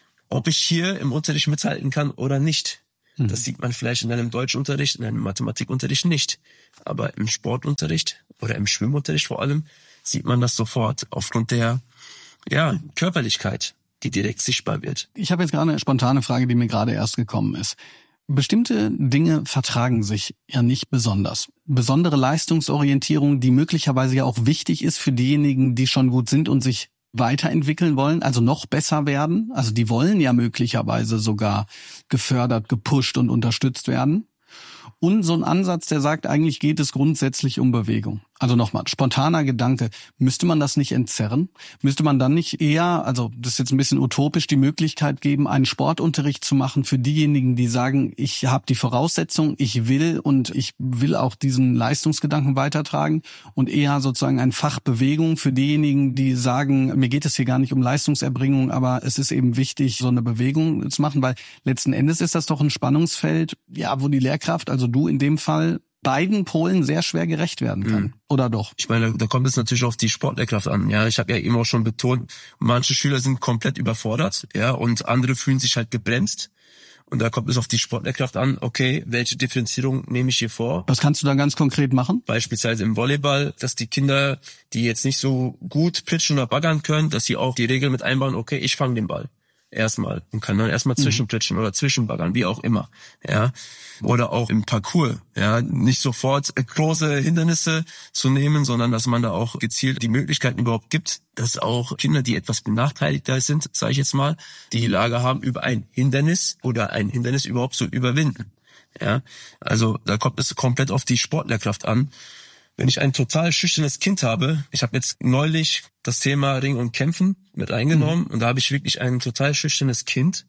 ob ich hier im Unterricht mithalten kann oder nicht. Mhm. Das sieht man vielleicht in einem Deutschunterricht, in einem Mathematikunterricht nicht. Aber im Sportunterricht oder im Schwimmunterricht vor allem sieht man das sofort aufgrund der ja, Körperlichkeit, die direkt sichtbar wird. Ich habe jetzt gerade eine spontane Frage, die mir gerade erst gekommen ist. Bestimmte Dinge vertragen sich ja nicht besonders. Besondere Leistungsorientierung, die möglicherweise ja auch wichtig ist für diejenigen, die schon gut sind und sich weiterentwickeln wollen, also noch besser werden. Also die wollen ja möglicherweise sogar gefördert, gepusht und unterstützt werden. Und so ein Ansatz, der sagt, eigentlich geht es grundsätzlich um Bewegung. Also nochmal, spontaner Gedanke, müsste man das nicht entzerren? Müsste man dann nicht eher, also das ist jetzt ein bisschen utopisch, die Möglichkeit geben, einen Sportunterricht zu machen für diejenigen, die sagen, ich habe die Voraussetzung, ich will und ich will auch diesen Leistungsgedanken weitertragen und eher sozusagen ein Fach Bewegung für diejenigen, die sagen, mir geht es hier gar nicht um Leistungserbringung, aber es ist eben wichtig, so eine Bewegung zu machen, weil letzten Endes ist das doch ein Spannungsfeld, ja, wo die Lehrkraft, also du in dem Fall, beiden Polen sehr schwer gerecht werden kann. Mhm. Oder doch? Ich meine, da kommt es natürlich auf die Sportlehrkraft an. Ja, ich habe ja eben auch schon betont, manche Schüler sind komplett überfordert, ja, und andere fühlen sich halt gebremst. Und da kommt es auf die Sportlehrkraft an, okay, welche Differenzierung nehme ich hier vor? Was kannst du da ganz konkret machen? Beispielsweise im Volleyball, dass die Kinder, die jetzt nicht so gut pitchen oder baggern können, dass sie auch die Regel mit einbauen, okay, ich fange den Ball. Erstmal und kann dann erstmal zwischenpritschen mhm. oder zwischenbaggern, wie auch immer, ja, oder auch im Parcours, ja, nicht sofort große Hindernisse zu nehmen, sondern dass man da auch gezielt die Möglichkeiten überhaupt gibt, dass auch Kinder, die etwas benachteiligter sind, sage ich jetzt mal, die Lage haben, über ein Hindernis oder ein Hindernis überhaupt zu überwinden, ja, also da kommt es komplett auf die Sportlehrkraft an. Wenn ich ein total schüchternes Kind habe, ich habe jetzt neulich das Thema Ringen und Kämpfen mit reingenommen mhm. und da habe ich wirklich ein total schüchternes Kind,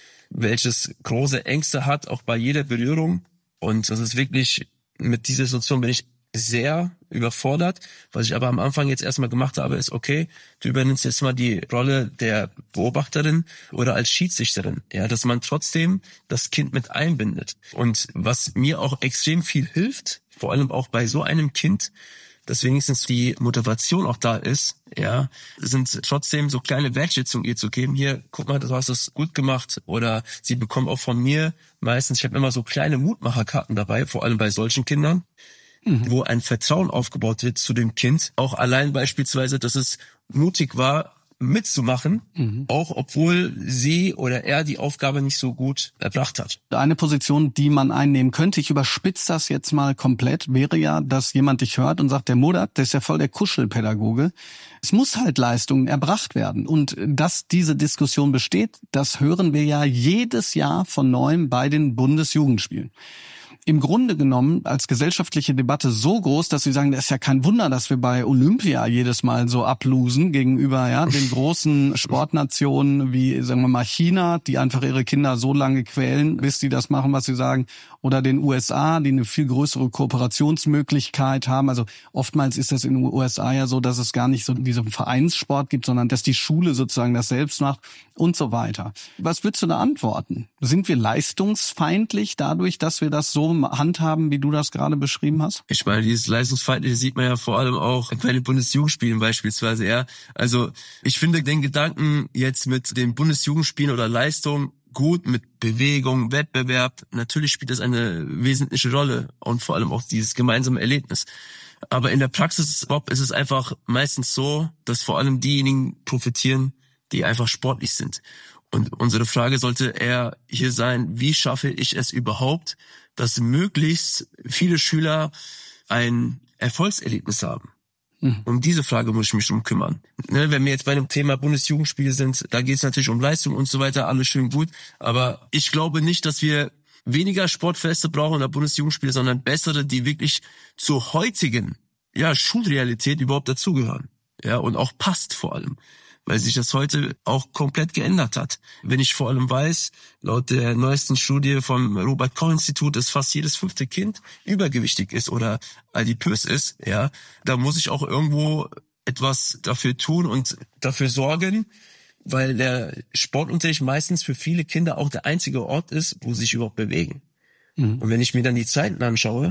welches große Ängste hat, auch bei jeder Berührung. Und das ist wirklich, mit dieser Situation bin ich sehr überfordert. Was ich aber am Anfang jetzt erstmal gemacht habe, ist, okay, du übernimmst jetzt mal die Rolle der Beobachterin oder als Schiedsrichterin, ja, dass man trotzdem das Kind mit einbindet. Und was mir auch extrem viel hilft, vor allem auch bei so einem Kind, dass wenigstens die Motivation auch da ist, ja, sind trotzdem so kleine Wertschätzungen ihr zu geben. Hier, guck mal, du hast das gut gemacht. Oder sie bekommen auch von mir meistens, ich habe immer so kleine Mutmacherkarten dabei, vor allem bei solchen Kindern, mhm. wo ein Vertrauen aufgebaut wird zu dem Kind. Auch allein beispielsweise, dass es mutig war, mitzumachen, mhm. auch obwohl sie oder er die Aufgabe nicht so gut erbracht hat. Eine Position, die man einnehmen könnte, ich überspitze das jetzt mal komplett, wäre ja, dass jemand dich hört und sagt, der Murat, der ist ja voll der Kuschelpädagoge. Es muss halt Leistungen erbracht werden. Und dass diese Diskussion besteht, das hören wir ja jedes Jahr von neuem bei den Bundesjugendspielen. Im Grunde genommen als gesellschaftliche Debatte so groß, dass sie sagen, das ist ja kein Wunder, dass wir bei Olympia jedes Mal so ablosen gegenüber ja den großen Sportnationen wie, sagen wir mal, China, die einfach ihre Kinder so lange quälen, bis die das machen, was sie sagen, oder den U S A, die eine viel größere Kooperationsmöglichkeit haben. Also oftmals ist das in den U S A ja so, dass es gar nicht so diesen Vereinssport gibt, sondern dass die Schule sozusagen das selbst macht und so weiter. Was würdest du da antworten? Sind wir leistungsfeindlich dadurch, dass wir das so handhaben, wie du das gerade beschrieben hast? Ich meine, dieses Leistungsfeindliche sieht man ja vor allem auch bei den Bundesjugendspielen beispielsweise, ja. Also ich finde den Gedanken jetzt mit den Bundesjugendspielen oder Leistung gut, mit Bewegung, Wettbewerb, natürlich spielt das eine wesentliche Rolle und vor allem auch dieses gemeinsame Erlebnis. Aber in der Praxis, Bob, ist es einfach meistens so, dass vor allem diejenigen profitieren, die einfach sportlich sind. Und unsere Frage sollte eher hier sein, wie schaffe ich es überhaupt, dass möglichst viele Schüler ein Erfolgserlebnis haben? Mhm. Um diese Frage muss ich mich drum kümmern. Ne, wenn wir jetzt bei dem Thema Bundesjugendspiele sind, da geht es natürlich um Leistung und so weiter, alles schön gut. Aber ich glaube nicht, dass wir weniger Sportfeste brauchen oder Bundesjugendspiele, sondern bessere, die wirklich zur heutigen ja, Schulrealität überhaupt dazugehören. Ja, und auch passt vor allem, weil sich das heute auch komplett geändert hat. Wenn ich vor allem weiß, laut der neuesten Studie vom Robert-Koch-Institut, dass fast jedes fünfte Kind übergewichtig ist oder adipös ist, ja, da muss ich auch irgendwo etwas dafür tun und dafür sorgen, weil der Sportunterricht meistens für viele Kinder auch der einzige Ort ist, wo sie sich überhaupt bewegen. Mhm. Und wenn ich mir dann die Zeiten anschaue,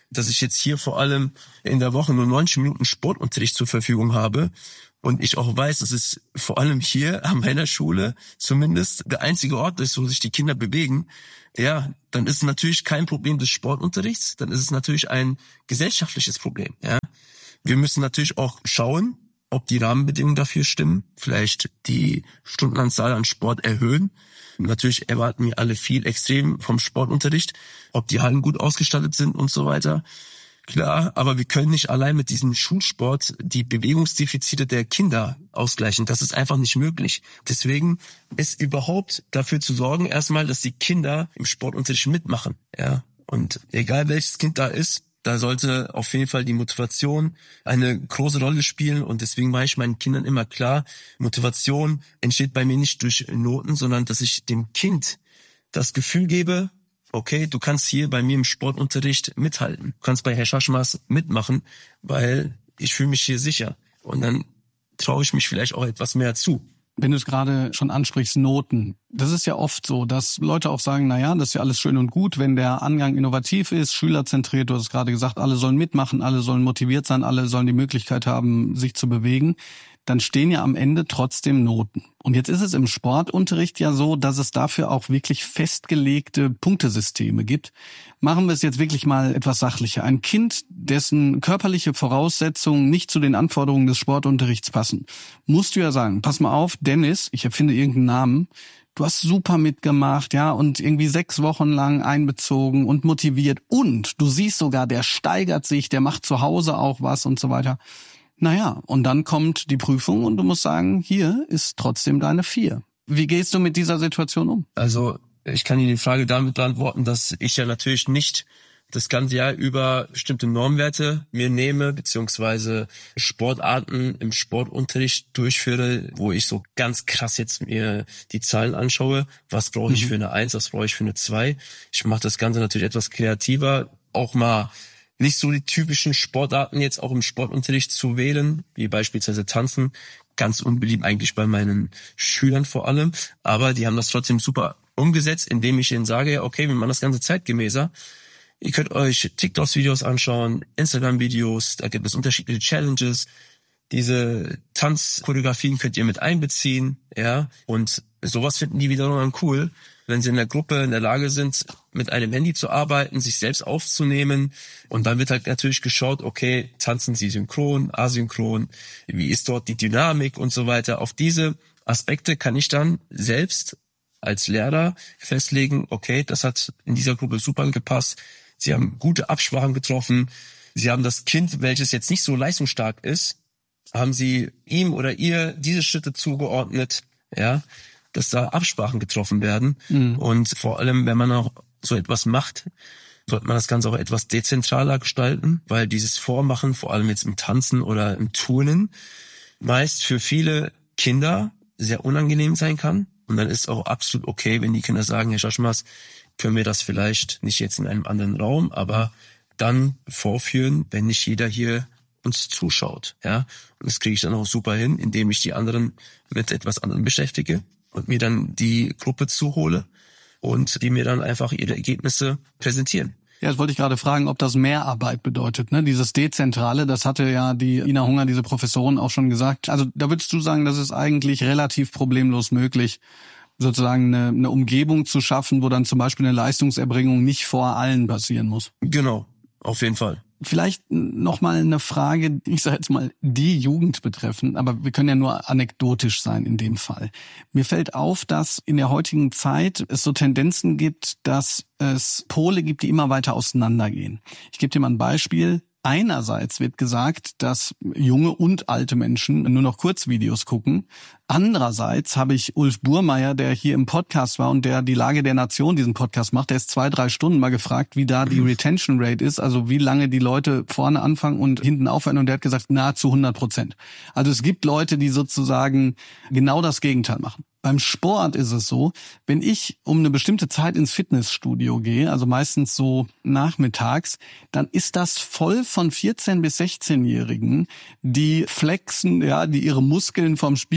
dass ich jetzt hier vor allem in der Woche nur neunzig Minuten Sportunterricht zur Verfügung habe und ich auch weiß, dass es vor allem hier an meiner Schule zumindest der einzige Ort ist, wo sich die Kinder bewegen, ja, dann ist es natürlich kein Problem des Sportunterrichts, dann ist es natürlich ein gesellschaftliches Problem, ja. Wir müssen natürlich auch schauen, ob die Rahmenbedingungen dafür stimmen, vielleicht die Stundenanzahl an Sport erhöhen. Natürlich erwarten wir alle viel extrem vom Sportunterricht, ob die Hallen gut ausgestattet sind und so weiter. Klar, aber wir können nicht allein mit diesem Schulsport die Bewegungsdefizite der Kinder ausgleichen. Das ist einfach nicht möglich. Deswegen ist überhaupt dafür zu sorgen, erstmal, dass die Kinder im Sportunterricht mitmachen. Ja, und egal welches Kind da ist, da sollte auf jeden Fall die Motivation eine große Rolle spielen und deswegen mache ich meinen Kindern immer klar, Motivation entsteht bei mir nicht durch Noten, sondern dass ich dem Kind das Gefühl gebe, okay, du kannst hier bei mir im Sportunterricht mithalten, du kannst bei Herr Schaschmas mitmachen, weil ich fühle mich hier sicher und dann traue ich mich vielleicht auch etwas mehr zu. Wenn du es gerade schon ansprichst, Noten. Das ist ja oft so, dass Leute auch sagen, na ja, das ist ja alles schön und gut, wenn der Angang innovativ ist, schülerzentriert, du hast es gerade gesagt, alle sollen mitmachen, alle sollen motiviert sein, alle sollen die Möglichkeit haben, sich zu bewegen. Dann stehen ja am Ende trotzdem Noten. Und jetzt ist es im Sportunterricht ja so, dass es dafür auch wirklich festgelegte Punktesysteme gibt. Machen wir es jetzt wirklich mal etwas sachlicher. Ein Kind, dessen körperliche Voraussetzungen nicht zu den Anforderungen des Sportunterrichts passen, musst du ja sagen, pass mal auf, Dennis, ich erfinde irgendeinen Namen, du hast super mitgemacht, ja, und irgendwie sechs Wochen lang einbezogen und motiviert. Und du siehst sogar, der steigert sich, der macht zu Hause auch was und so weiter. Naja, und dann kommt die Prüfung und du musst sagen, hier ist trotzdem deine vier. Wie gehst du mit dieser Situation um? Also ich kann Ihnen die Frage damit beantworten, dass ich ja natürlich nicht das ganze Jahr über bestimmte Normwerte mir nehme, beziehungsweise Sportarten im Sportunterricht durchführe, wo ich so ganz krass jetzt mir die Zahlen anschaue. Was brauche ich mhm. für eine Eins, was brauche ich für eine Zwei? Ich mache das Ganze natürlich etwas kreativer, auch mal nicht so die typischen Sportarten jetzt auch im Sportunterricht zu wählen, wie beispielsweise Tanzen. Ganz unbeliebt eigentlich bei meinen Schülern vor allem. Aber die haben das trotzdem super umgesetzt, indem ich ihnen sage, okay, wir machen das Ganze zeitgemäßer. Ihr könnt euch TikTok-Videos anschauen, Instagram-Videos, da gibt es unterschiedliche Challenges. Diese Tanzchoreografien könnt ihr mit einbeziehen, ja. Und sowas finden die wiederum cool, wenn sie in der Gruppe in der Lage sind, mit einem Handy zu arbeiten, sich selbst aufzunehmen. Und dann wird halt natürlich geschaut, okay, tanzen sie synchron, asynchron, wie ist dort die Dynamik und so weiter. Auf diese Aspekte kann ich dann selbst als Lehrer festlegen, okay, das hat in dieser Gruppe super gepasst. Sie haben gute Absprachen getroffen. Sie haben das Kind, welches jetzt nicht so leistungsstark ist, haben sie ihm oder ihr diese Schritte zugeordnet, ja, dass da Absprachen getroffen werden. Mhm. Und vor allem, wenn man auch so etwas macht, sollte man das Ganze auch etwas dezentraler gestalten, weil dieses Vormachen, vor allem jetzt im Tanzen oder im Turnen, meist für viele Kinder sehr unangenehm sein kann. Und dann ist auch absolut okay, wenn die Kinder sagen, Herr Schaschmas, können wir das vielleicht nicht jetzt in einem anderen Raum, aber dann vorführen, wenn nicht jeder hier uns zuschaut. Ja, und das kriege ich dann auch super hin, indem ich die anderen mit etwas anderem beschäftige und mir dann die Gruppe zuhole und die mir dann einfach ihre Ergebnisse präsentieren. Ja, das wollte ich gerade fragen, ob das Mehrarbeit bedeutet, ne? Dieses Dezentrale, das hatte ja die Ina Hunger, diese Professorin, auch schon gesagt. Also da würdest du sagen, das ist eigentlich relativ problemlos möglich, sozusagen eine, eine Umgebung zu schaffen, wo dann zum Beispiel eine Leistungserbringung nicht vor allen passieren muss. Genau, auf jeden Fall. Vielleicht nochmal eine Frage, ich sage jetzt mal, die Jugend betreffen, aber wir können ja nur anekdotisch sein in dem Fall. Mir fällt auf, dass in der heutigen Zeit es so Tendenzen gibt, dass es Pole gibt, die immer weiter auseinandergehen. Ich gebe dir mal ein Beispiel. Einerseits wird gesagt, dass junge und alte Menschen nur noch Kurzvideos gucken. Andererseits habe ich Ulf Burmeier, der hier im Podcast war und der die Lage der Nation diesen Podcast macht, der ist zwei, drei Stunden mal gefragt, wie da die Retention Rate ist, also wie lange die Leute vorne anfangen und hinten aufhören, und der hat gesagt, nahezu hundert Prozent. Also es gibt Leute, die sozusagen genau das Gegenteil machen. Beim Sport ist es so, wenn ich um eine bestimmte Zeit ins Fitnessstudio gehe, also meistens so nachmittags, dann ist das voll von vierzehn- bis sechzehn-Jährigen, die flexen, ja, die ihre Muskeln vorm Spiegel zeigen,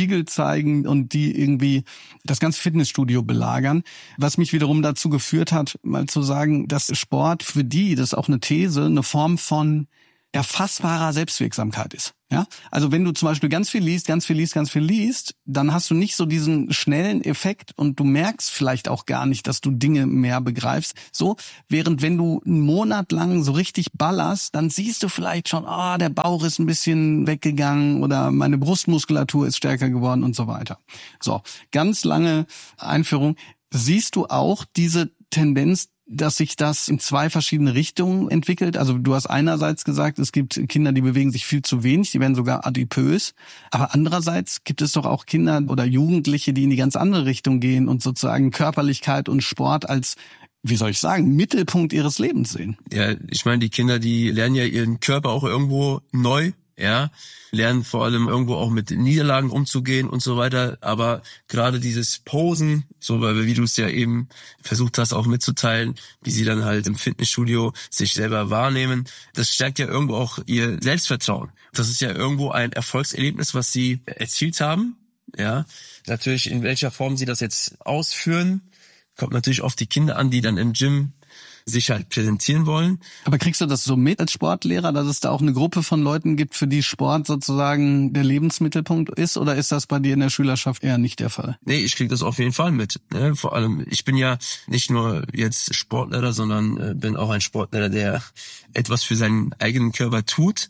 zeigen und die irgendwie das ganze Fitnessstudio belagern. Was mich wiederum dazu geführt hat, mal zu sagen, dass Sport für die, das ist auch eine These, eine Form von erfassbarer Selbstwirksamkeit ist. Ja, also wenn du zum Beispiel ganz viel liest, ganz viel liest, ganz viel liest, dann hast du nicht so diesen schnellen Effekt und du merkst vielleicht auch gar nicht, dass du Dinge mehr begreifst. So, während wenn du einen Monat lang so richtig ballerst, dann siehst du vielleicht schon, ah, oh, der Bauch ist ein bisschen weggegangen oder meine Brustmuskulatur ist stärker geworden und so weiter. So, ganz lange Einführung. Siehst du auch diese Tendenz, dass sich das in zwei verschiedene Richtungen entwickelt? Also du hast einerseits gesagt, es gibt Kinder, die bewegen sich viel zu wenig, die werden sogar adipös. Aber andererseits gibt es doch auch Kinder oder Jugendliche, die in die ganz andere Richtung gehen und sozusagen Körperlichkeit und Sport als, wie soll ich sagen, Mittelpunkt ihres Lebens sehen. Ja, ich meine, die Kinder, die lernen ja ihren Körper auch irgendwo neu. Ja, lernen vor allem irgendwo auch mit Niederlagen umzugehen und so weiter. Aber gerade dieses Posen, so weil wie du es ja eben versucht hast auch mitzuteilen, wie sie dann halt im Fitnessstudio sich selber wahrnehmen, das stärkt ja irgendwo auch ihr Selbstvertrauen. Das ist ja irgendwo ein Erfolgserlebnis, was sie erzielt haben. Ja, natürlich in welcher Form sie das jetzt ausführen, kommt natürlich auf die Kinder an, die dann im Gym sich halt präsentieren wollen. Aber kriegst du das so mit als Sportlehrer, dass es da auch eine Gruppe von Leuten gibt, für die Sport sozusagen der Lebensmittelpunkt ist? Oder ist das bei dir in der Schülerschaft eher nicht der Fall? Nee, ich krieg das auf jeden Fall mit. Ne? Vor allem, ich bin ja nicht nur jetzt Sportlehrer, sondern äh, bin auch ein Sportlehrer, der etwas für seinen eigenen Körper tut.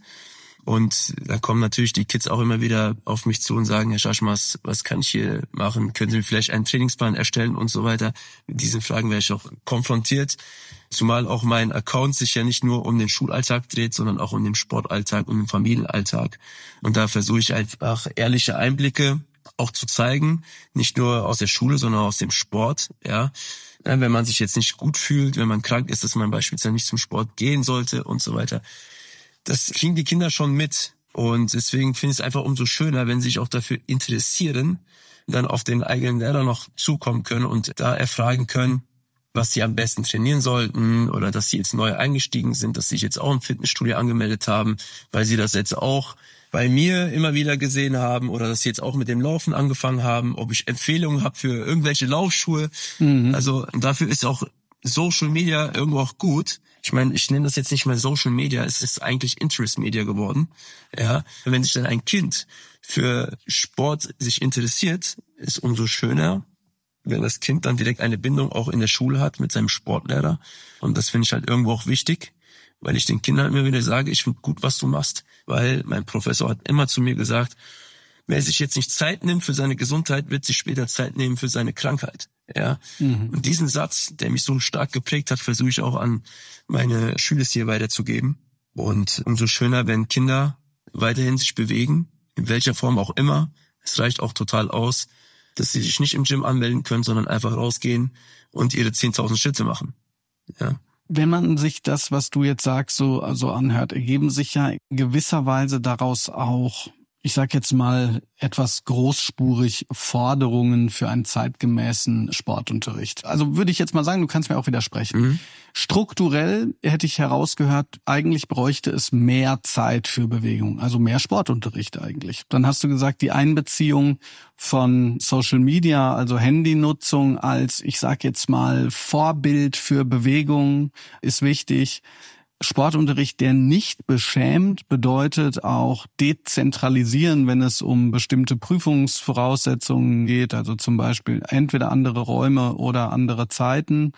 Und da kommen natürlich die Kids auch immer wieder auf mich zu und sagen, Herr Schaschmas, was kann ich hier machen? Können Sie mir vielleicht einen Trainingsplan erstellen und so weiter? Mit diesen Fragen werde ich auch konfrontiert. Zumal auch mein Account sich ja nicht nur um den Schulalltag dreht, sondern auch um den Sportalltag und den Familienalltag. Und da versuche ich einfach ehrliche Einblicke auch zu zeigen, nicht nur aus der Schule, sondern aus dem Sport. Ja, wenn man sich jetzt nicht gut fühlt, wenn man krank ist, dass man beispielsweise nicht zum Sport gehen sollte und so weiter. Das kriegen die Kinder schon mit. Und deswegen finde ich es einfach umso schöner, wenn sie sich auch dafür interessieren, dann auf den eigenen Lehrer noch zukommen können und da erfragen können, was sie am besten trainieren sollten oder dass sie jetzt neu eingestiegen sind, dass sie sich jetzt auch im Fitnessstudio angemeldet haben, weil sie das jetzt auch bei mir immer wieder gesehen haben oder dass sie jetzt auch mit dem Laufen angefangen haben, ob ich Empfehlungen habe für irgendwelche Laufschuhe. Mhm. Also dafür ist auch Social Media irgendwo auch gut. Ich meine, ich nenne das jetzt nicht mehr Social Media, es ist eigentlich Interest Media geworden. Ja, wenn sich dann ein Kind für Sport sich interessiert, ist umso schöner, wenn das Kind dann direkt eine Bindung auch in der Schule hat mit seinem Sportlehrer. Und das finde ich halt irgendwo auch wichtig, weil ich den Kindern immer wieder sage, ich finde gut, was du machst. Weil mein Professor hat immer zu mir gesagt, wer sich jetzt nicht Zeit nimmt für seine Gesundheit, wird sich später Zeit nehmen für seine Krankheit. Ja. Mhm. Und diesen Satz, der mich so stark geprägt hat, versuche ich auch an meine Schüler hier weiterzugeben. Und umso schöner, wenn Kinder weiterhin sich bewegen, in welcher Form auch immer. Es reicht auch total aus, dass sie sich nicht im Gym anmelden können, sondern einfach rausgehen und ihre zehntausend Schritte machen. Ja. Wenn man sich das, was du jetzt sagst, so also anhört, ergeben sich ja in gewisser Weise daraus auch, ich sag jetzt mal, etwas großspurig Forderungen für einen zeitgemäßen Sportunterricht. Also würde ich jetzt mal sagen, du kannst mir auch widersprechen. Mhm. Strukturell hätte ich herausgehört, eigentlich bräuchte es mehr Zeit für Bewegung, also mehr Sportunterricht eigentlich. Dann hast du gesagt, die Einbeziehung von Social Media, also Handynutzung als, ich sag jetzt mal, Vorbild für Bewegung ist wichtig. Sportunterricht, der nicht beschämt, bedeutet auch dezentralisieren, wenn es um bestimmte Prüfungsvoraussetzungen geht, also zum Beispiel entweder andere Räume oder andere Zeiten.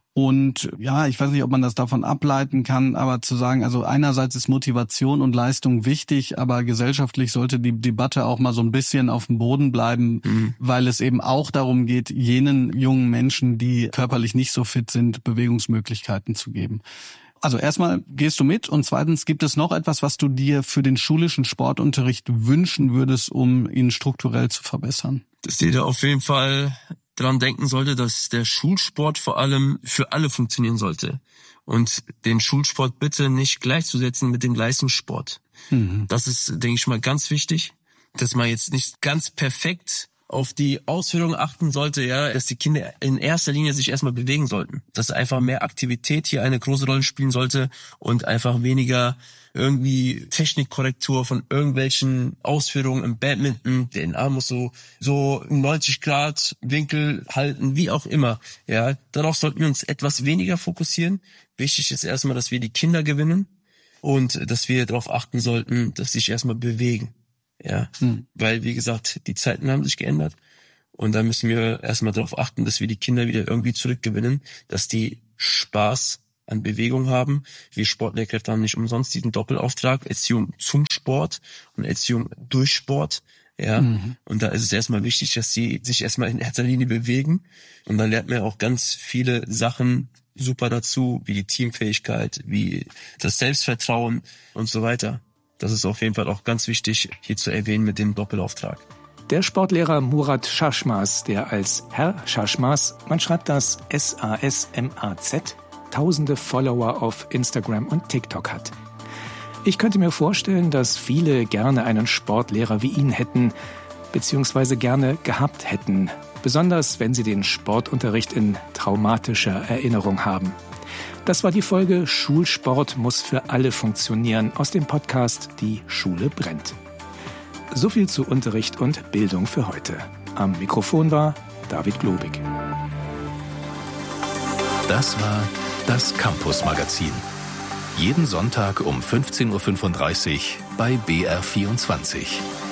Und ja, ich weiß nicht, ob man das davon ableiten kann, aber zu sagen, also einerseits ist Motivation und Leistung wichtig, aber gesellschaftlich sollte die Debatte auch mal so ein bisschen auf dem Boden bleiben, mhm. weil es eben auch darum geht, jenen jungen Menschen, die körperlich nicht so fit sind, Bewegungsmöglichkeiten zu geben. Also erstmal gehst du mit und zweitens gibt es noch etwas, was du dir für den schulischen Sportunterricht wünschen würdest, um ihn strukturell zu verbessern? Dass jeder auf jeden Fall dran denken sollte, dass der Schulsport vor allem für alle funktionieren sollte und den Schulsport bitte nicht gleichzusetzen mit dem Leistungssport. Mhm. Das ist, denke ich mal, ganz wichtig, dass man jetzt nicht ganz perfekt auf die Ausführung achten sollte, ja, dass die Kinder in erster Linie sich erstmal bewegen sollten. Dass einfach mehr Aktivität hier eine große Rolle spielen sollte und einfach weniger irgendwie Technikkorrektur von irgendwelchen Ausführungen im Badminton. Den Arm muss so, so neunzig Grad Winkel halten, wie auch immer. Ja, darauf sollten wir uns etwas weniger fokussieren. Wichtig ist erstmal, dass wir die Kinder gewinnen und dass wir darauf achten sollten, dass sie sich erstmal bewegen. Ja, hm. Weil, wie gesagt, die Zeiten haben sich geändert und da müssen wir erstmal darauf achten, dass wir die Kinder wieder irgendwie zurückgewinnen, dass die Spaß an Bewegung haben. Wir Sportlehrkräfte haben nicht umsonst diesen Doppelauftrag, Erziehung zum Sport und Erziehung durch Sport. Ja, mhm. Und da ist es erstmal wichtig, dass sie sich erstmal in erster Linie bewegen und dann lernt man auch ganz viele Sachen super dazu, wie die Teamfähigkeit, wie das Selbstvertrauen und so weiter. Das ist auf jeden Fall auch ganz wichtig hier zu erwähnen mit dem Doppelauftrag. Der Sportlehrer Murat Şaşmaz, der als Herr Şaşmaz, man schreibt das S A S M A Z, tausende Follower auf Instagram und TikTok hat. Ich könnte mir vorstellen, dass viele gerne einen Sportlehrer wie ihn hätten, beziehungsweise gerne gehabt hätten, besonders wenn sie den Sportunterricht in traumatischer Erinnerung haben. Das war die Folge Schulsport muss für alle funktionieren aus dem Podcast Die Schule brennt. So viel zu Unterricht und Bildung für heute. Am Mikrofon war David Globig. Das war das Campus-Magazin. Jeden Sonntag um fünfzehn Uhr fünfunddreißig bei B R vierundzwanzig.